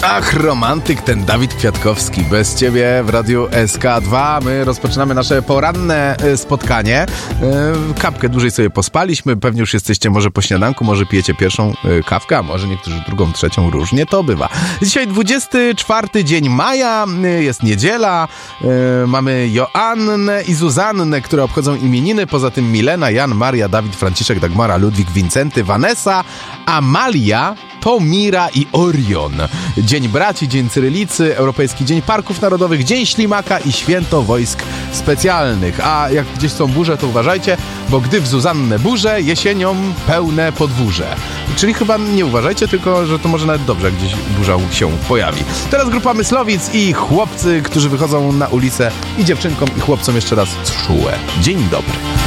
Ach, romantyk ten Dawid Kwiatkowski. Bez ciebie w Radiu SK2. My rozpoczynamy nasze poranne spotkanie. Kapkę dłużej sobie pospaliśmy. Pewnie już jesteście może po śniadanku, może pijecie pierwszą kawkę, a może niektórzy drugą, trzecią. Różnie to bywa. Dzisiaj 24 dzień maja. Jest niedziela. Mamy Joannę i Zuzannę, które obchodzą imieniny. Poza tym Milena, Jan, Maria, Dawid, Franciszek, Dagmara, Ludwik, Wincenty, Vanessa, Amalia, Pomira i Orion. Dzień Braci, Dzień Cyrylicy, Europejski Dzień Parków Narodowych, Dzień Ślimaka i Święto Wojsk Specjalnych. A jak gdzieś są burze, to uważajcie, bo gdy w Zuzannę burze, jesienią pełne podwórze. Czyli chyba nie uważajcie, tylko że to może nawet dobrze, jak gdzieś burza się pojawi. Teraz grupa Myslowic i chłopcy, którzy wychodzą na ulicę, i dziewczynkom i chłopcom jeszcze raz czułe. Dzień dobry.